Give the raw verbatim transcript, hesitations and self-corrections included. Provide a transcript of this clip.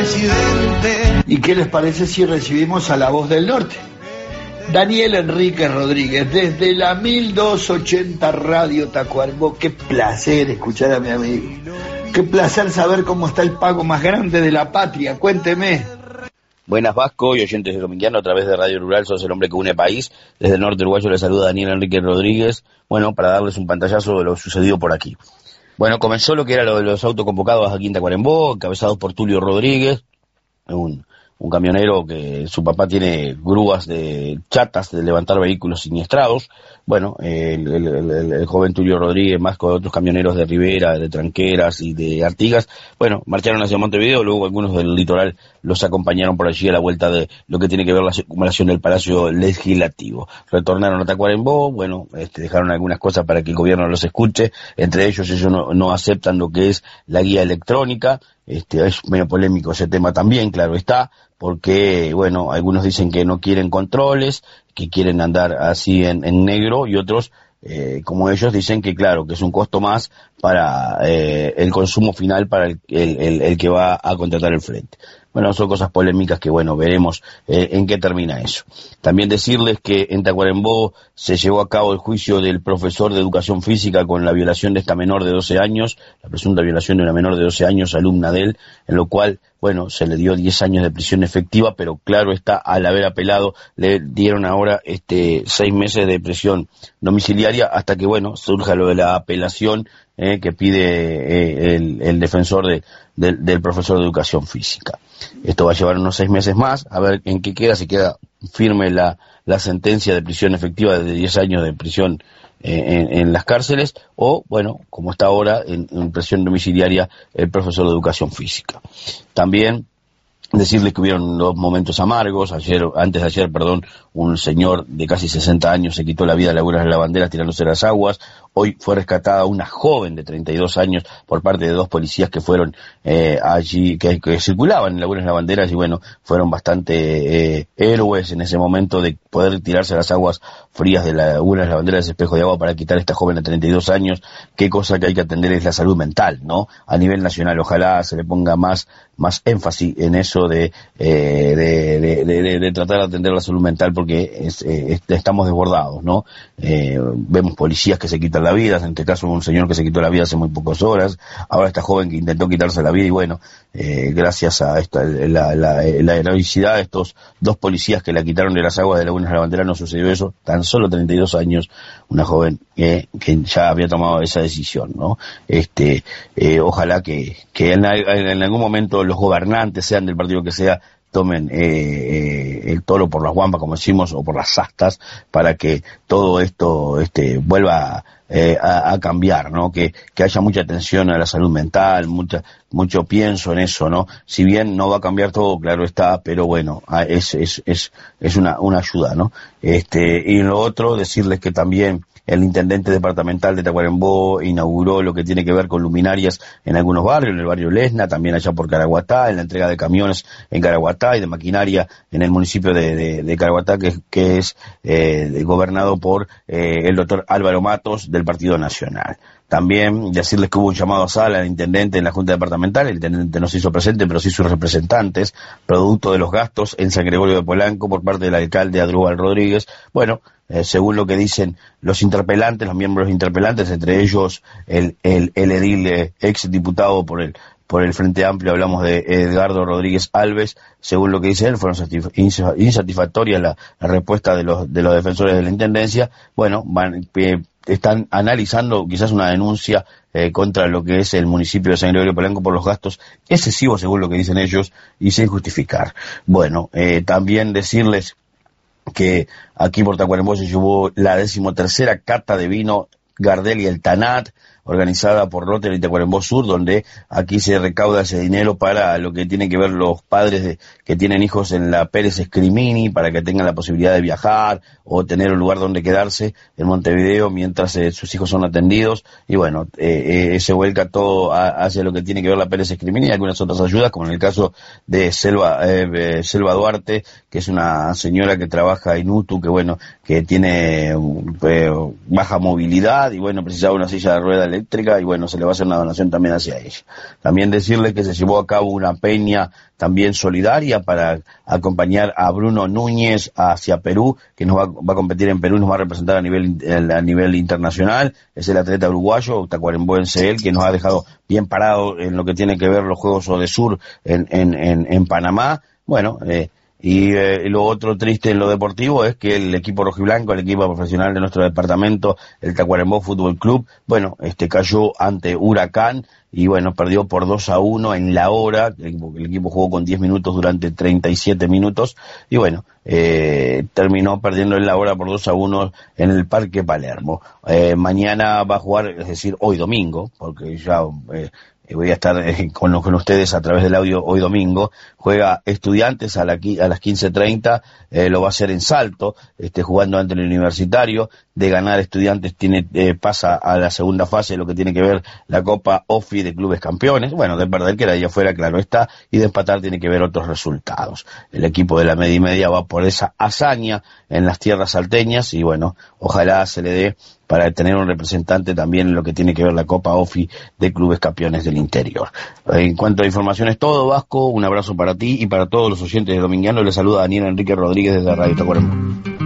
presidente. ¿Y qué les parece si recibimos a la voz del norte? Daniel Enrique Rodríguez, desde la mil doscientos ochenta Radio Tacuarembó. Qué placer escuchar a mi amigo. Qué placer saber cómo está el pago más grande de la patria. Cuénteme. Buenas, Vasco y oyentes de Dominguiano a través de Radio Rural. Sos el hombre que une país. Desde el norte uruguayo les saluda Daniel Enrique Rodríguez. Bueno, para darles un pantallazo de lo sucedido por aquí. Bueno, comenzó lo que era lo de los autoconvocados aquí en Tacuarembó, encabezados por Tulio Rodríguez, un, un camionero que su papá tiene grúas de chatas de levantar vehículos siniestrados. Bueno, el, el, el, el joven Tulio Rodríguez, más con otros camioneros de Rivera, de Tranqueras y de Artigas, bueno, marcharon hacia Montevideo, luego algunos del litoral los acompañaron por allí a la vuelta de lo que tiene que ver la circunvalación del Palacio Legislativo. Retornaron a Tacuarembó, bueno, este, dejaron algunas cosas para que el gobierno los escuche, entre ellos ellos no, no aceptan lo que es la guía electrónica. Este, es medio polémico ese tema también, claro está, porque, bueno, algunos dicen que no quieren controles, que quieren andar así en, en negro, y otros, eh, como ellos, dicen que, claro, que es un costo más para eh, el consumo final para el, el, el, el que va a contratar el frente. Bueno, son cosas polémicas que, bueno, veremos eh, en qué termina eso. También decirles que en Tacuarembó se llevó a cabo el juicio del profesor de educación física con la violación de esta menor de doce años, la presunta violación de una menor de doce años, alumna de él, en lo cual, bueno, se le dio diez años de prisión efectiva, pero claro está, al haber apelado, le dieron ahora este seis meses de prisión domiciliaria hasta que, bueno, surja lo de la apelación eh, que pide eh, el, el defensor de, de, del profesor de educación física. Esto va a llevar unos seis meses más, a ver en qué queda, si queda firme la, la sentencia de prisión efectiva de diez años de prisión eh, en, en las cárceles, o, bueno, como está ahora, en, en prisión domiciliaria el profesor de educación física. También decirles que hubieron dos momentos amargos. Ayer, antes de ayer, perdón, un señor de casi sesenta años se quitó la vida en Lagunas de las Lavanderas tirándose a las aguas. Hoy fue rescatada una joven de treinta y dos años por parte de dos policías que fueron eh, allí, que, que circulaban en Lagunas de las Lavanderas, y bueno, fueron bastante eh, héroes en ese momento de poder tirarse a las aguas frías de Lagunas de las Lavanderas, Espejo de Agua, para quitar a esta joven de treinta y dos años. Qué cosa que hay que atender es la salud mental, ¿no? A nivel nacional, ojalá se le ponga más, más énfasis en eso de, eh, de, de, de, de, de tratar de atender la salud mental, porque es, eh, estamos desbordados, ¿no? Eh, vemos policías que se quitan la vida, en este caso un señor que se quitó la vida hace muy pocas horas, ahora esta joven que intentó quitarse la vida, y bueno, eh, gracias a esta, la, la, la heroicidad de estos dos policías que la quitaron de las aguas de Lagunas de la Bandera, no sucedió eso, tan solo treinta y dos años, una joven eh, que ya había tomado esa decisión, ¿no? Este, eh, ojalá que, que en, en algún momento los gobernantes, sean del partido que sea, tomen eh, eh, el toro por las guampas, como decimos, o por las astas, para que todo esto este vuelva eh, a, a cambiar, ¿no? Que, que haya mucha atención a la salud mental, mucha, mucho pienso en eso, ¿no? Si bien no va a cambiar todo, claro está, pero bueno, es, es, es, es una, una ayuda, ¿no? Este, y lo otro, decirles que también el intendente departamental de Tacuarembó inauguró lo que tiene que ver con luminarias en algunos barrios, en el barrio Lesna, también allá por Caraguatá, en la entrega de camiones en Caraguatá y de maquinaria en el municipio de, de, de Caraguatá, que, que es eh, gobernado por eh, el doctor Álvaro Matos del Partido Nacional. También decirles que hubo un llamado a sala al intendente en la Junta Departamental. El intendente no se hizo presente, pero sí sus representantes, producto de los gastos en San Gregorio de Polanco por parte del alcalde Adrúbal Rodríguez. Bueno, eh, según lo que dicen los interpelantes, los miembros interpelantes, entre ellos el, el, el edil eh, ex diputado por el por el Frente Amplio, hablamos de Edgardo Rodríguez Alves, según lo que dice él, fueron insatisfactorias la, la respuesta de los de los defensores de la Intendencia. Bueno, van, eh, están analizando quizás una denuncia eh, contra lo que es el municipio de San Gregorio de Polanco por los gastos excesivos, según lo que dicen ellos, y sin justificar. Bueno, eh, también decirles que aquí por Tacuarembó se llevó la decimotercera cata de vino Gardel y el Tanat, organizada por Rotary Tacuarembó Sur, donde aquí se recauda ese dinero para lo que tiene que ver los padres de, que tienen hijos en la Pérez Escrimini, para que tengan la posibilidad de viajar o tener un lugar donde quedarse en Montevideo mientras eh, sus hijos son atendidos. Y bueno, eh, eh, se vuelca todo a, hacia lo que tiene que ver la Pérez Escrimini y algunas otras ayudas, como en el caso de Selva, eh, Selva Duarte, que es una señora que trabaja en U T U, que bueno, que tiene eh, baja movilidad y bueno, precisaba una silla de ruedas eléctrica y bueno, se le va a hacer una donación también hacia ella. También decirle que se llevó a cabo una peña también solidaria para acompañar a Bruno Núñez hacia Perú, que nos va, va a competir en Perú, nos va a representar a nivel a nivel internacional. Es el atleta uruguayo, tacuarembóense él, que nos ha dejado bien parado en lo que tiene que ver los Juegos Odesur en, en, en, en Panamá. Bueno, eh, y eh, lo otro triste en lo deportivo es que el equipo rojiblanco, el equipo profesional de nuestro departamento, el Tacuarembó Fútbol Club, bueno, este cayó ante Huracán y bueno, perdió por dos a uno en la hora. El equipo, el equipo jugó con diez minutos durante treinta y siete minutos y bueno, eh, terminó perdiendo en la hora por dos a uno en el Parque Palermo. Eh, mañana va a jugar, es decir, hoy domingo, porque ya... Eh, voy a estar eh, con, con ustedes a través del audio hoy domingo. Juega Estudiantes a, la, a las quince treinta, eh, lo va a hacer en Salto, este, jugando ante el Universitario. De ganar Estudiantes tiene eh, pasa a la segunda fase de lo que tiene que ver la Copa OFI de Clubes Campeones. Bueno, de perder que era allá afuera, claro está, y de empatar tiene que ver otros resultados. El equipo de la media y media va por esa hazaña en las tierras salteñas y bueno, ojalá se le dé para tener un representante también en lo que tiene que ver la Copa OFI de Clubes Campeones del Interior. En cuanto a información es todo, Vasco, un abrazo para ti y para todos los oyentes de Dominguiano. Les saluda Daniel Enrique Rodríguez desde Radio Tacuarembó.